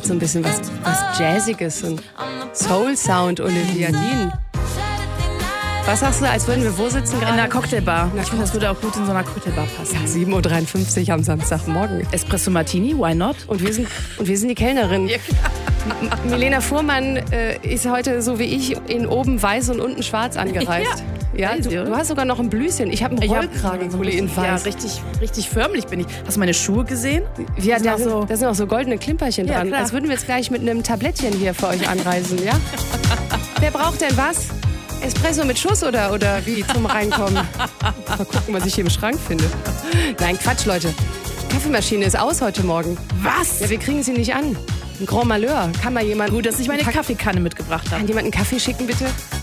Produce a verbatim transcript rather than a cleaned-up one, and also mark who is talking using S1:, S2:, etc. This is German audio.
S1: braucht so ein bisschen was, was Jazziges und Soul-Sound, Olivia Dean. Was sagst du, als würden wir wo sitzen gerade?
S2: In einer Cocktailbar. Ich finde, das würde auch gut in so einer Cocktailbar passen.
S1: Ja, sieben Uhr dreiundfünfzig am Samstagmorgen.
S2: Espresso Martini, why not?
S1: Und wir sind, und wir sind die Kellnerin. Ja, M- Milena Fuhrmann äh, ist heute so wie ich in oben weiß und unten schwarz angereist. Ja, ja du, du hast sogar noch ein Blüschen. Ich habe einen Rollkragenpulli in weiß.
S2: Ja, richtig, richtig förmlich bin ich. Hast du meine Schuhe gesehen?
S1: Ja, da sind, so da sind auch so goldene Klimperchen
S2: ja,
S1: dran.
S2: Klar.
S1: Als würden wir jetzt gleich mit einem Tablettchen hier für euch anreisen, ja? Wer braucht denn was? Espresso mit Schuss oder, oder wie zum Reinkommen? Mal gucken, was ich hier im Schrank finde. Nein, Quatsch, Leute. Kaffeemaschine ist aus heute Morgen.
S2: Was?
S1: Ja, wir kriegen sie nicht an. Ein Grand Malheur. Kann mal jemand...
S2: Gut, dass ich meine Kaffeekanne mitgebracht habe.
S1: Kann jemand einen Kaffee schicken, bitte?